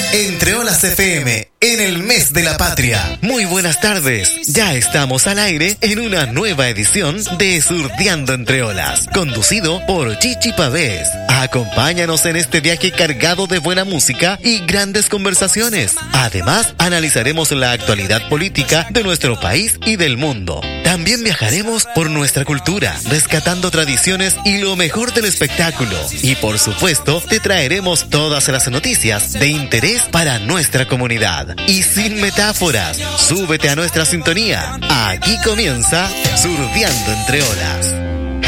Entre Olas FM, en el mes de la patria. Muy buenas tardes. Ya estamos al aire en una nueva edición de Surdeando Entre Olas, conducido por Chichi Pavés. Acompáñanos en este viaje cargado de buena música y grandes conversaciones. Además, analizaremos la actualidad política de nuestro país y del mundo. También viajaremos por nuestra cultura, rescatando tradiciones y lo mejor del espectáculo. Y por supuesto, te traeremos todas las noticias de interés para nuestra comunidad. Y sin metáforas, súbete a nuestra sintonía. Aquí comienza Surdeando Entre Olas.